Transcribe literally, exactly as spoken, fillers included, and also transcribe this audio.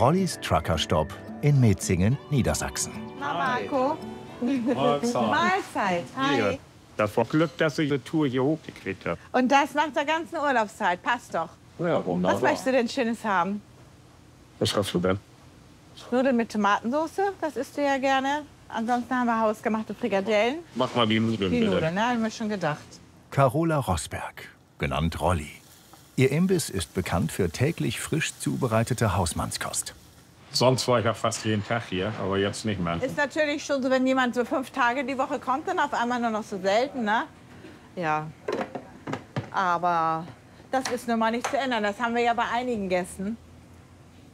Rollys Truckerstopp in Metzingen, Niedersachsen. Na, Marco. Mahlzeit. Mahlzeit. Hi. Das war Glück, dass ich die Tour hier hochgekriegt habe. Und das nach der ganzen Urlaubszeit. Passt doch. Ja, wunderbar. Was möchtest du denn Schönes haben? Was hast du denn? Nudeln mit Tomatensauce, das isst du ja gerne. Ansonsten haben wir hausgemachte Frikadellen. Mach mal die Nudeln, Die bitte. Nudeln, ne? Haben wir schon gedacht. Carola Rosberg, genannt Rolli. Ihr Imbiss ist bekannt für täglich frisch zubereitete Hausmannskost. Sonst war ich ja fast jeden Tag hier, aber jetzt nicht mehr. Ist natürlich schon so, wenn jemand so fünf Tage die Woche kommt, dann auf einmal nur noch so selten, ne? Ja. Aber das ist nun mal nicht zu ändern. Das haben wir ja bei einigen Gästen.